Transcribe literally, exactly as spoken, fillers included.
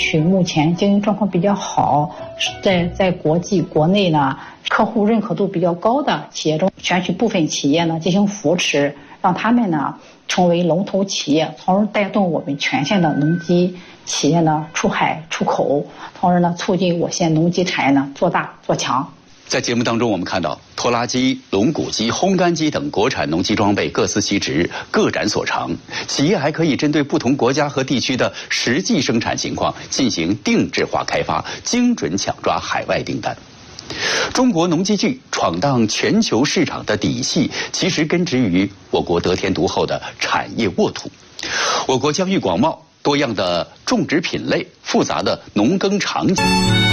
区目前经营状况比较好，在在国际国内呢客户认可度比较高的企业中，选取部分企业呢进行扶持，让他们呢成为龙头企业，从而带动我们全县的农机企业呢出海出口，从而呢促进我县农机产业呢做大做强。 在节目当中，我们看到拖拉机、龙骨机、烘干机等国产农机装备各司其职，各展所长。企业还可以针对不同国家和地区的实际生产情况进行定制化开发，精准抢抓海外订单。中国农机具闯荡全球市场的底气，其实根植于我国得天独厚的产业沃土。我国疆域广袤，多样的种植品类，复杂的农耕场景。